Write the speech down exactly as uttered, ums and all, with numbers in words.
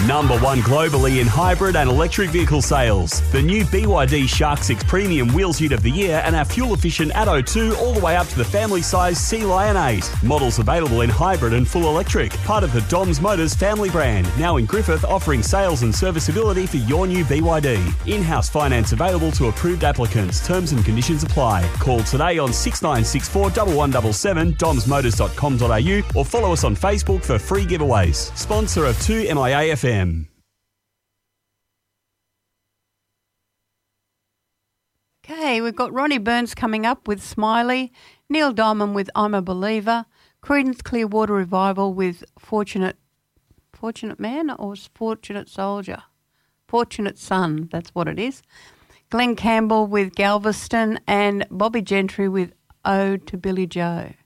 Number one globally in hybrid and electric vehicle sales. The new B Y D Shark six Premium Wheels Ute of the Year and our fuel-efficient Atto two all the way up to the family-size Sea Lion eight. Models available in hybrid and full electric. Part of the Doms Motors family brand. Now in Griffith, offering sales and serviceability for your new B Y D. In-house finance available to approved applicants. Terms and conditions apply. Call today on six nine six four one one seven seven, doms motors dot com dot a u or follow us on Facebook for free giveaways. Sponsor of two M I A F M. Okay, we've got Ronnie Burns coming up with Smiley, Neil Diamond with I'm a Believer, Creedence Clearwater Revival with Fortunate Fortunate Man or Fortunate Soldier? Fortunate Son, that's what it is. Glenn Campbell with Galveston and Bobby Gentry with Ode to Billy Joe.